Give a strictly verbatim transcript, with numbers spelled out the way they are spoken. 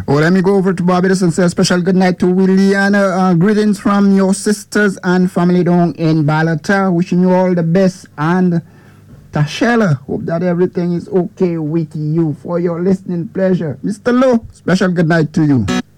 Oh, let me go over to Barbados and say a special good night to Williana. Uh, greetings from your sisters and family down in Balata. Wishing you all the best. And Tashela, hope that everything is okay with you for your listening pleasure. Mister Lowe, special good night to you.